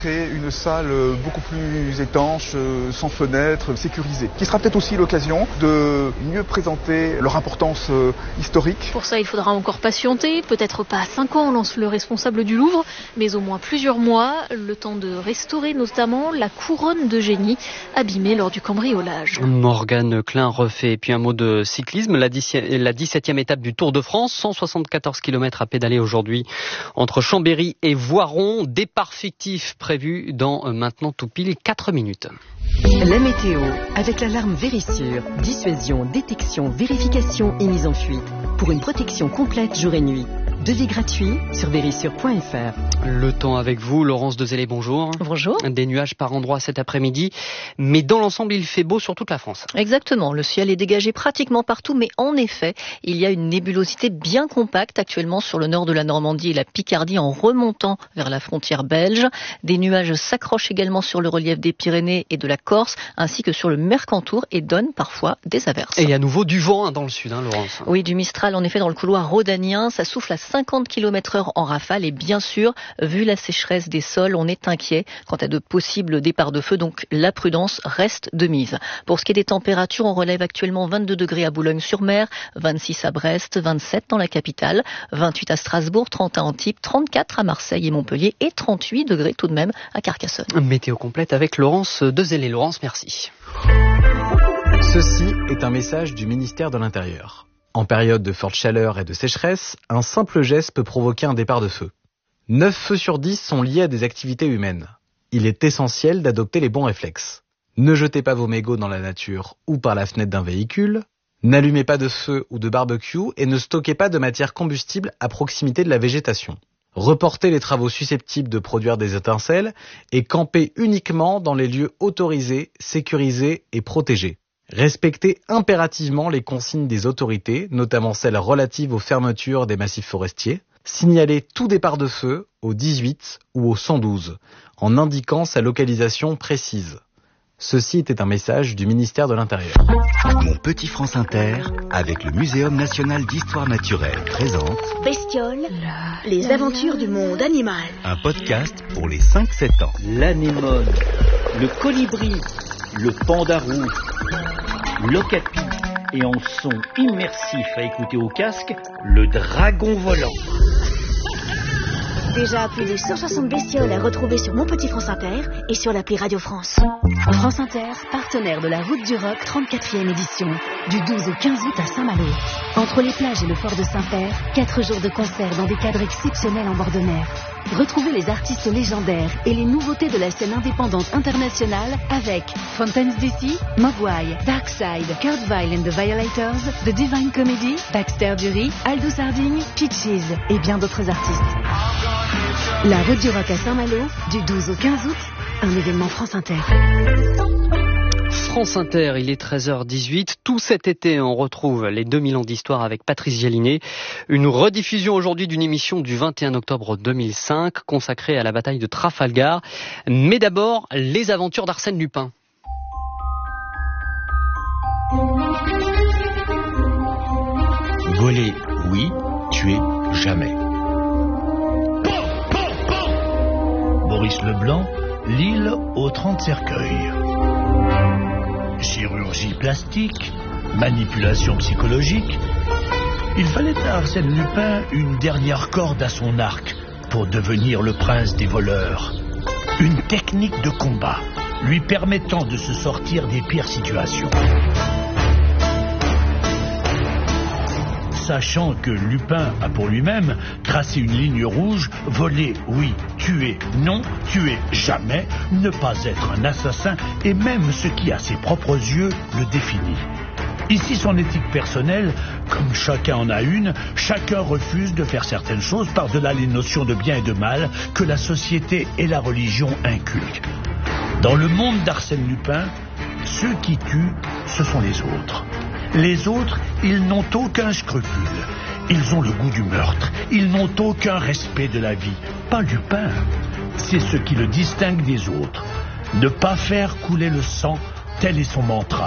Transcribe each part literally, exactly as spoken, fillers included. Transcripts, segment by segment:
Créer une salle beaucoup plus étanche, sans fenêtres, sécurisée, qui sera peut-être aussi l'occasion de mieux présenter leur importance historique. Pour ça, il faudra encore patienter, peut-être pas cinq ans, lance le responsable du Louvre, mais au moins plusieurs mois, le temps de restaurer notamment la couronne de génie abîmée lors du cambriolage. Morgane Klein refait. Et puis un mot de cyclisme, la dix-septième étape du Tour de France, cent soixante-quatorze kilomètres à pédaler aujourd'hui entre Chambéry et Voiron, départ fictif prévu dans euh, maintenant tout pile quatre minutes. La météo, avec l'alarme Vérissure. Dissuasion, détection, vérification et mise en fuite. Pour une protection complète jour et nuit. Devis gratuit sur vérissure point f r. Le temps avec vous, Laurence Dezellé, bonjour. Bonjour. Des nuages par endroits cet après-midi, mais dans l'ensemble, il fait beau sur toute la France. Exactement, le ciel est dégagé pratiquement partout, mais en effet, il y a une nébulosité bien compacte actuellement sur le nord de la Normandie et la Picardie en remontant vers la frontière belge. Des nuages s'accrochent également sur le relief des Pyrénées et de la Corse, ainsi que sur le Mercantour et donnent parfois des averses. Et à nouveau du vent hein, dans le sud, hein, Laurence. Oui, du Mistral, en effet, dans le couloir rhodanien, ça souffle à cinquante kilomètres heure en rafale et bien sûr, vu la sécheresse des sols, on est inquiet quant à de possibles départs de feu, donc la prudence reste de mise. Pour ce qui est des températures, on relève actuellement vingt-deux degrés à Boulogne-sur-Mer, vingt-six à Brest, vingt-sept dans la capitale, vingt-huit à Strasbourg, trente à Antibes, trente-quatre à Marseille et Montpellier et trente-huit degrés tout de même à Carcassonne. Météo complète avec Laurence Dezellé. Laurence, merci. Ceci est un message du ministère de l'Intérieur. En période de forte chaleur et de sécheresse, un simple geste peut provoquer un départ de feu. neuf feux sur dix sont liés à des activités humaines. Il est essentiel d'adopter les bons réflexes. Ne jetez pas vos mégots dans la nature ou par la fenêtre d'un véhicule. N'allumez pas de feu ou de barbecue et ne stockez pas de matière combustible à proximité de la végétation. Reportez les travaux susceptibles de produire des étincelles et campez uniquement dans les lieux autorisés, sécurisés et protégés. Respectez impérativement les consignes des autorités, notamment celles relatives aux fermetures des massifs forestiers. Signalez tout départ de feu au dix-huit ou au cent douze, en indiquant sa localisation précise. Ceci était un message du ministère de l'Intérieur. Mon petit France Inter, avec le Muséum national d'histoire naturelle, présente Bestioles, les aventures du monde animal. Un podcast pour les cinq sept ans. L'anémone, le colibri, le panda rouge, l'okapi et en son immersif à écouter au casque, le dragon volant. Déjà plus de cent soixante bestioles à retrouver sur Mon Petit France Inter et sur l'appli Radio France. France Inter, partenaire de la Route du Rock, trente-quatrième édition, du douze au quinze août à Saint-Malo. Entre les plages et le fort de Saint-Père, quatre jours de concert dans des cadres exceptionnels en bord de mer. Retrouvez les artistes légendaires et les nouveautés de la scène indépendante internationale avec Fountains D C, Mogwai, Darkside, Kurt Vile and the Violators, The Divine Comedy, Baxter Dury, Aldous Harding, Peaches et bien d'autres artistes. La Route du Rock à Saint-Malo, du douze au quinze août, un événement France Inter. France Inter, il est treize heures dix-huit. Tout cet été, on retrouve les deux mille ans d'histoire avec Patrice Gélinet. Une rediffusion aujourd'hui d'une émission du vingt et un octobre deux mille cinq consacrée à la bataille de Trafalgar. Mais d'abord, les aventures d'Arsène Lupin. Voler, oui. Tuer, jamais. Maurice Leblanc, L'île aux trente cercueils. Chirurgie plastique, manipulation psychologique. Il fallait à Arsène Lupin une dernière corde à son arc pour devenir le prince des voleurs. Une technique de combat lui permettant de se sortir des pires situations. Sachant que Lupin a pour lui-même tracé une ligne rouge, voler, oui, tuer, non, tuer, jamais, ne pas être un assassin, et même ce qui, à ses propres yeux, le définit. Ici, son éthique personnelle, comme chacun en a une, chacun refuse de faire certaines choses par-delà les notions de bien et de mal que la société et la religion inculquent. Dans le monde d'Arsène Lupin, ceux qui tuent, ce sont les autres. Les autres, ils n'ont aucun scrupule. Ils ont le goût du meurtre. Ils n'ont aucun respect de la vie. Pas Lupin. C'est ce qui le distingue des autres. Ne pas faire couler le sang, tel est son mantra.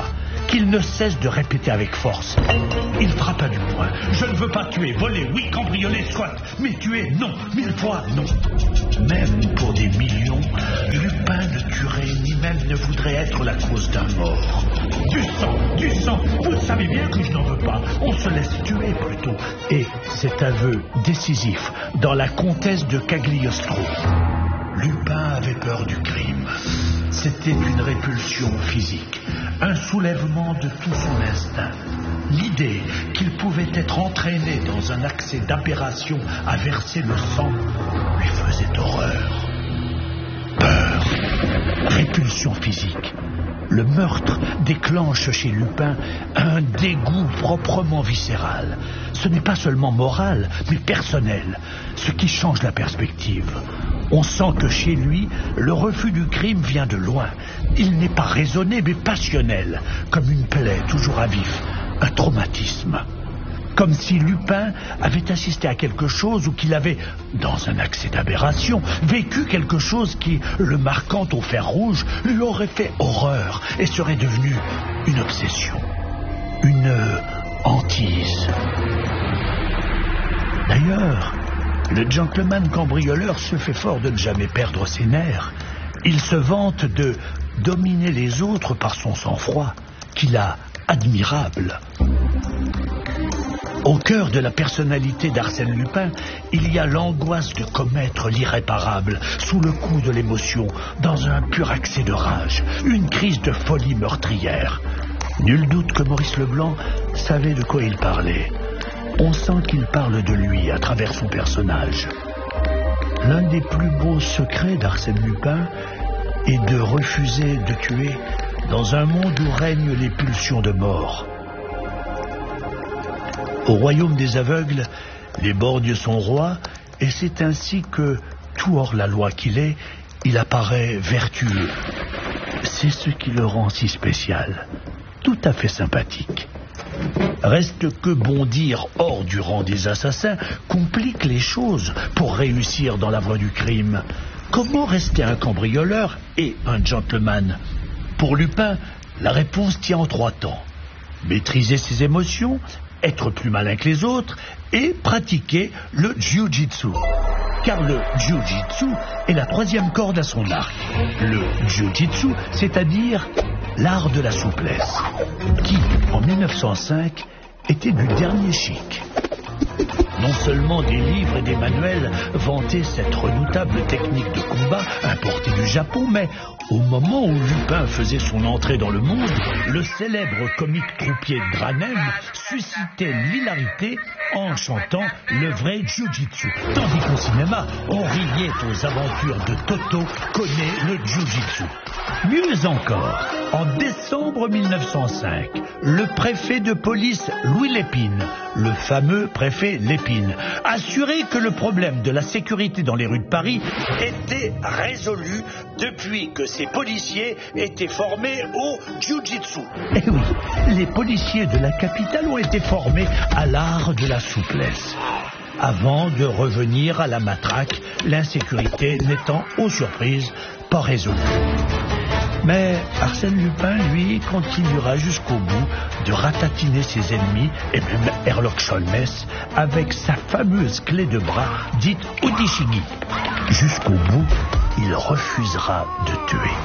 qu'il ne cesse de répéter avec force. Il frappa du poing. Je ne veux pas tuer, voler, oui, cambrioler, soit, mais tuer, non, mille fois, non. Même pour des millions, Lupin ne tuerait ni même ne voudrait être la cause d'un mort. Du sang, du sang, vous savez bien que je n'en veux pas. On se laisse tuer plutôt. Et cet aveu décisif dans La Comtesse de Cagliostro. Lupin avait peur du crime. C'était une répulsion physique, un soulèvement de tout son instinct. L'idée qu'il pouvait être entraîné dans un accès d'aberration à verser le sang lui faisait horreur. Peur, répulsion physique. Le meurtre déclenche chez Lupin un dégoût proprement viscéral. Ce n'est pas seulement moral, mais personnel, ce qui change la perspective. On sent que chez lui, le refus du crime vient de loin. Il n'est pas raisonné, mais passionnel, comme une plaie toujours à vif, un traumatisme. Comme si Lupin avait assisté à quelque chose ou qu'il avait, dans un accès d'aberration, vécu quelque chose qui, le marquant au fer rouge, lui aurait fait horreur et serait devenu une obsession, une hantise. D'ailleurs, le gentleman cambrioleur se fait fort de ne jamais perdre ses nerfs. Il se vante de dominer les autres par son sang-froid, qu'il a admirable. Au cœur de la personnalité d'Arsène Lupin, il y a l'angoisse de commettre l'irréparable, sous le coup de l'émotion, dans un pur accès de rage, une crise de folie meurtrière. Nul doute que Maurice Leblanc savait de quoi il parlait. On sent qu'il parle de lui à travers son personnage. L'un des plus beaux secrets d'Arsène Lupin est de refuser de tuer dans un monde où règnent les pulsions de mort. Au royaume des aveugles, les borgnes sont rois, et c'est ainsi que, tout hors la loi qu'il est, il apparaît vertueux. C'est ce qui le rend si spécial, tout à fait sympathique. Reste que bondir hors du rang des assassins complique les choses pour réussir dans la voie du crime. Comment rester un cambrioleur et un gentleman? Pour Lupin, la réponse tient en trois temps. Maîtriser ses émotions, être plus malin que les autres et pratiquer le jiu-jitsu. Car le jiu-jitsu est la troisième corde à son arc. Le jiu-jitsu, c'est-à-dire l'art de la souplesse, qui, en mille neuf cent cinq, était du dernier chic. Non seulement des livres et des manuels vantaient cette redoutable technique de combat importée du Japon, mais au moment où Lupin faisait son entrée dans le monde, le célèbre comique troupier Dranem suscitait l'hilarité en chantant le vrai jiu-jitsu. Tandis qu'au cinéma, on riait aux aventures de Toto connaît le jiu-jitsu. Mieux encore, en décembre mille neuf cent cinq, le préfet de police Louis Lépine, le fameux préfet Lépine, assurait que le problème de la sécurité dans les rues de Paris était résolu depuis que ces policiers étaient formés au jiu-jitsu. Eh oui, les policiers de la capitale ont été formés à l'art de la souplesse. Avant de revenir à la matraque, l'insécurité n'étant, aux surprises, pas résolue. Mais Arsène Lupin, lui, continuera jusqu'au bout de ratatiner ses ennemis, et même Herlock Sholmès, avec sa fameuse clé de bras, dite Udishigi. Jusqu'au bout, il refusera de tuer.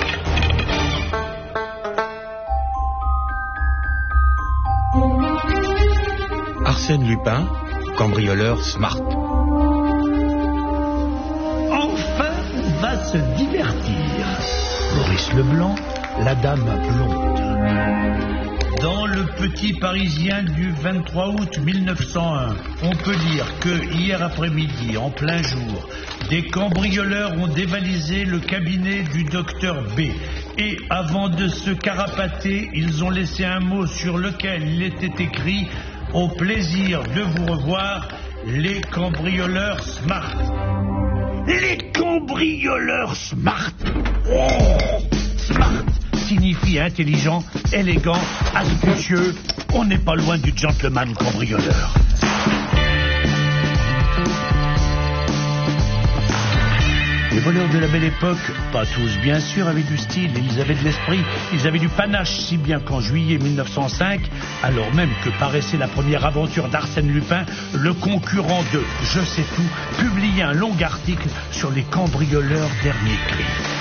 Arsène Lupin, cambrioleur smart. Enfin, on va se divertir. Maurice Leblanc, la dame blonde. Dans le Petit Parisien du vingt-trois août mille neuf cent un, on peut dire que hier après-midi, en plein jour, des cambrioleurs ont dévalisé le cabinet du docteur B. Et avant de se carapater, ils ont laissé un mot sur lequel il était écrit « Au plaisir de vous revoir, les cambrioleurs smart ». Les cambrioleurs smart. Oh, smart signifie intelligent, élégant, astucieux. On n'est pas loin du gentleman cambrioleur. Les voleurs de la belle époque, pas tous bien sûr, avaient du style, ils avaient de l'esprit, ils avaient du panache, si bien qu'en juillet mille neuf cent cinq, alors même que paraissait la première aventure d'Arsène Lupin, le concurrent de Je sais tout publiait un long article sur les cambrioleurs dernier cri.